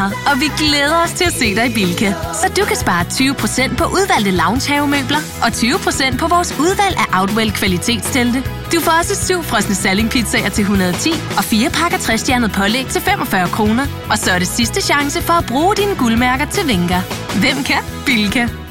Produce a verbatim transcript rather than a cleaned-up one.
her, og vi glæder os til at se dig i Bilka. Så du kan spare tyve procent på udvalgte loungehavemøbler og tyve procent på vores udvalg af Outwell kvalitetstelte. Du får også syv frosne salingpizzaer til et hundrede og ti og fire pakker tre-stjernet pålæg til femogfyrre kroner. Og så er det sidste chance for at bruge dine guldmærker til Venga. Hvem kan? Bilka.